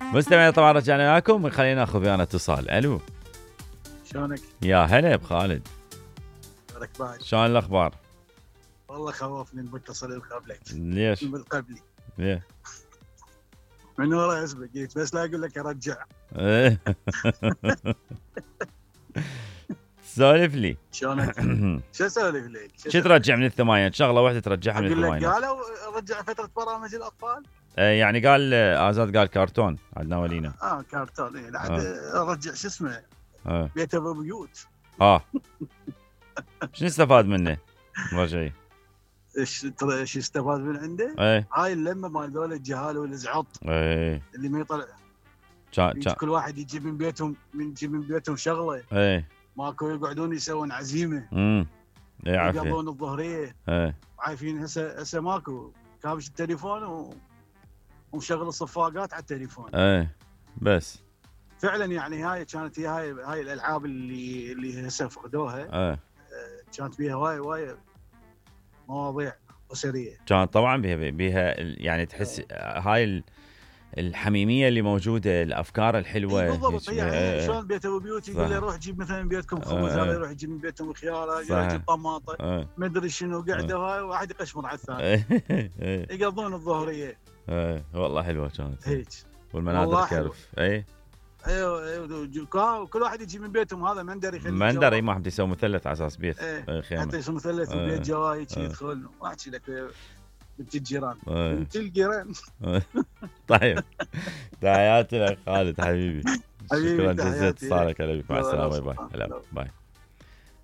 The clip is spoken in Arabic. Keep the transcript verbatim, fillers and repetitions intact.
مستمعين طبعا رجعنا لكم، خلينا ناخذ ويانا اتصال. الو شلونك؟ يا هلا بخالد، لك بعد شلون الاخبار؟ والله خوفني المتصل اللي قبلك. ليش؟ من قبلي ليه؟ من ورا اسمك جيت بس لا اقول لك ارجع. سولف لي. شلونك؟ شو اسولف لك؟ شو ترجع من الثمانينات؟ شغله واحده ترجعها من اقول لك الثمانينات. قالوا رجع فتره برامج الاطفال. آه يعني قال آه، ازاد قال كرتون عندنا ولينا. اه كارتون اي بعد ارجع شو اسمه اه بيت ابو بيوت. اه شنو استفاد منه رجعي؟ ايش ترى ايش استفاد من عنده؟ ايه هاي اللمه مال ذول الجهال والزعط ايه اللي ما يطلع. كان يجي كان كل واحد يجيب من بيتهم من يجيب من بيتهم شغله، ايه ماكو يقعدون يسوون عزيمه امم ايه عافيه يقضون الظهريه. ايه عارفين هسه هسه ماكو كابش التليفون و... ومشغل الصفاقات على التليفون. ايه بس فعلا يعني هاي كانت هي هاي هاي الالعاب اللي اللي هسه فقدوها. ايه كانت فيها واي واي مواضيع اسريه. كان طبعا بيها بيها ال- يعني تحس هاي ال- الحميميه اللي موجوده، الافكار الحلوه إيه بالضبط. هيك يعني بيها- شلون بيت ابو بيوت يقول صح. لي روح جيب مثلا من بيتكم خبز، آه، هذا آه. يروح يجيب من بيتهم خيار، هذا صح. يروح يجيب طماطه، ايه ما ادري شنو قاعده هاي واحد يقشمر على الثاني. ايه ايه يقضون الظهريه ايه والله حلوه كانت. هيك. والمناظر والله كرف. اي ايوه ايوه كل واحد يجي من بيتهم، هذا منذر يخلي منظر. اي ما حد يسوي مثلث على اساس بيت. ايه ايه خيمه. حتى يصير مثلث إيه. وبيت جواي إيه. يدخل واحكي لك بنت الجيران. إيه. بنت الجيران. طيب تحياتي لك خالد حبيبي. حبيبي، شكرا جزيلا تحياتي. اتصالك. هلا بك، مع لا، لا، السلامه. لا، باي لا. هلا باي.